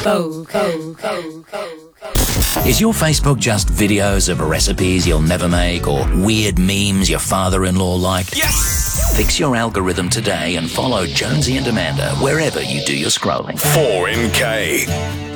Is your Facebook just videos of recipes you'll never make or weird memes your father-in-law liked? Yes! Fix your algorithm today and follow Jonesy and Amanda wherever you do your scrolling. 4MK.